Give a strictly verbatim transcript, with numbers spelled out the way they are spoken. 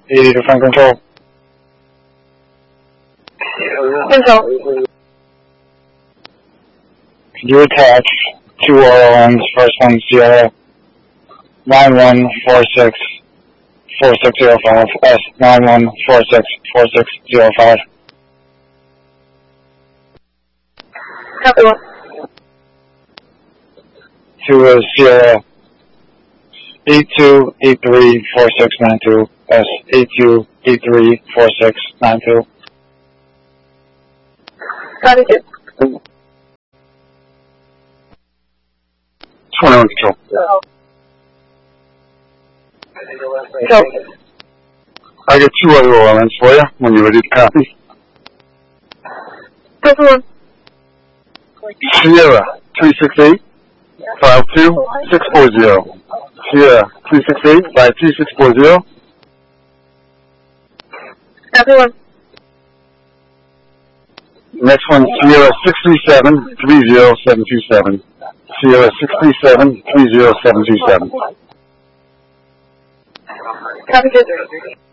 eighty to front control. Control. Could you attach two R O Ms, first one Sierra nine one four six four six zero five, S nine one four six four six zero five. Copy one. Two is Sierra eight two eight three four six nine two, S eight two eight three four six nine two. Copy two. twenty-one control. Control. I got two other O Ms for you when you're ready to copy. Copy one. Sierra three six eight five two six four zero. Sierra three six eight five two six four zero. Copy one. Next one, Sierra six three seven three zero seven two seven. Sierra six three seven three zero seven two seven. Copy two.